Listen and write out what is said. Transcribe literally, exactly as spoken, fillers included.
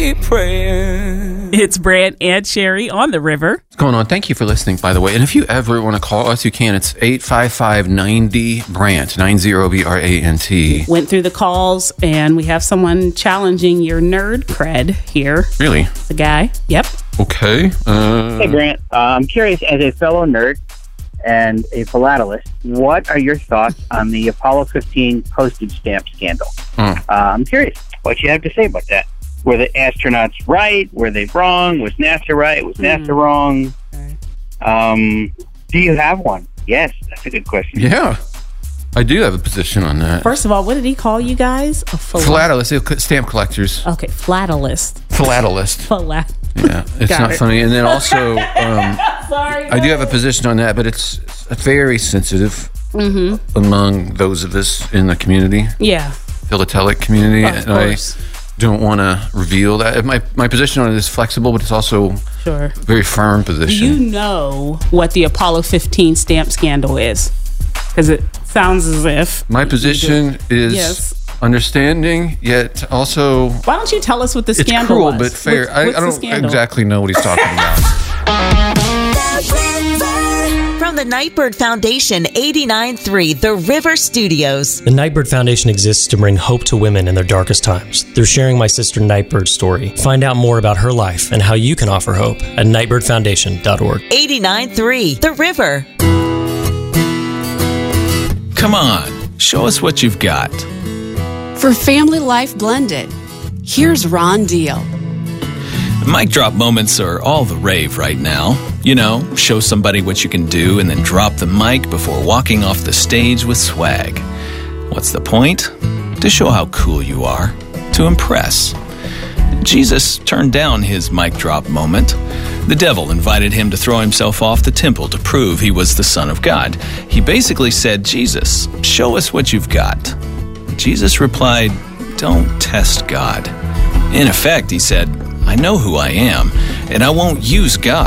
keep praying. It's Brant and Sherry on the river. What's going on? Thank you for listening, by the way. And if you ever want to call us, you can. It's eight five five, nine zero, BRANT, nine zero B R A N T. Went through the calls, and we have someone challenging your nerd cred here. Really? The guy. Yep. Okay. Uh, Hey, Brant. Uh, I'm curious, as a fellow nerd and a philatelist, what are your thoughts on the Apollo fifteen postage stamp scandal? Hmm. Uh, I'm curious what you have to say about that. Were the astronauts right? Were they wrong? Was NASA right? Was NASA Mm. wrong? Okay. Um, do you have one? Yes, that's a good question. Yeah. I do have a position on that. First of all, what did he call you guys? A phila- Philatelist, stamp collectors. Okay, philatelist. Philatelist. Philat- Yeah, it's Got not it. funny. And then also, um, Sorry. I do have a position on that, but it's very sensitive Mm-hmm. among those of us in the community, Yeah, philatelic community. of and course. I don't want to reveal that. My my position on it is flexible, but it's also Sure. a very firm position. You know what the Apollo fifteen stamp scandal is, because it sounds as if. My position is Yes. understanding, yet also Why don't you tell us what the it's scandal cruel was? but fair. What's- I, what's I the don't scandal? exactly know what he's talking about. From the Nightbird Foundation, eighty-nine point three The River Studios. The Nightbird Foundation exists to bring hope to women in their darkest times through sharing my sister Nightbird's story. Find out more about her life and how you can offer hope at nightbird foundation dot org. eighty-nine point three The River. Come on, show us what you've got. For Family Life Blended, here's Ron Deal. Mic drop moments are all the rave right now. You know, show somebody what you can do and then drop the mic before walking off the stage with swag. What's the point? To show how cool you are. To impress. Jesus turned down his mic drop moment. The devil invited him to throw himself off the temple to prove he was the Son of God. He basically said, Jesus, show us what you've got. Jesus replied, don't test God. In effect, he said, I know who I am, and I won't use God